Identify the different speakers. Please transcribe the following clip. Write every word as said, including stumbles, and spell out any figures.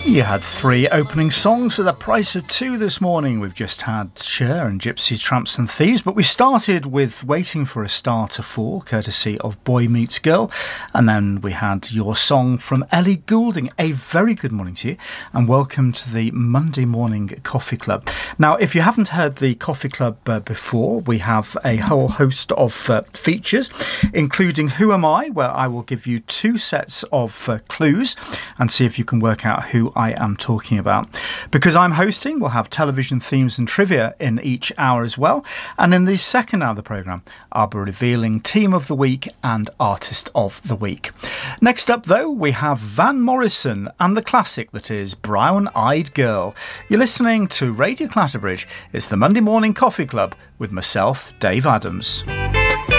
Speaker 1: You had three opening songs for the price of two this morning. We've just had Cher and Gypsy Tramps and Thieves, but we started with Waiting for a Star to Fall, courtesy of Boy Meets Girl, and then we had your song from Ellie Goulding. A very good morning to you, and welcome to the Monday Morning Coffee Club. Now, if you haven't heard the Coffee Club uh, before, we have a whole host of uh, features, including Who Am I?, where I will give you two sets of uh, clues and see if you can work out who I am talking about. Because I'm hosting, we'll have television themes and trivia in each hour as well. And in the second hour of the programme, I'll be revealing Team of the Week and Artist of the Week. Next up, though, we have Van Morrison and the classic that is Brown Eyed Girl. You're listening to Radio Clatterbridge. It's the Monday Morning Coffee Club with myself, Dave Adams.